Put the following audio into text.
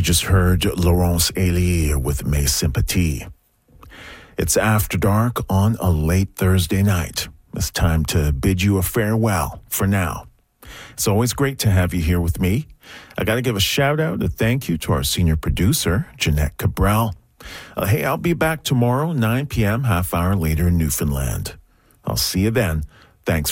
just heard Laurence Elie with Mes Sympathies. It's After Dark on a late Thursday night. It's time to bid you a farewell for now. It's always great to have you here with me. I got to give a shout out, a thank you to our senior producer, Jeanette Cabral. Hey, I'll be back tomorrow, 9 p.m., half hour later in Newfoundland. I'll see you then. Thanks